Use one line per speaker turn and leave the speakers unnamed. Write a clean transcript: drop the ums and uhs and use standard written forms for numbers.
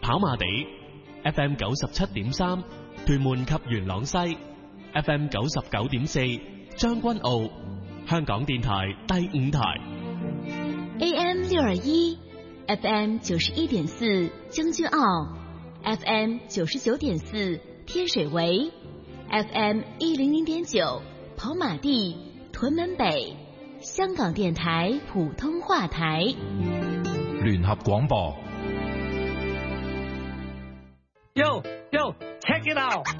跑馬地 FM 97.3，屯門及元朗西 FM 99.4，將軍澳香港電台第5台
AM 621 FM 91.4，將軍澳 FM 99.4，天水圍 FM 100.9，跑馬地屯門北，香港電台普通話台
聯合廣播。
Yo, check it out!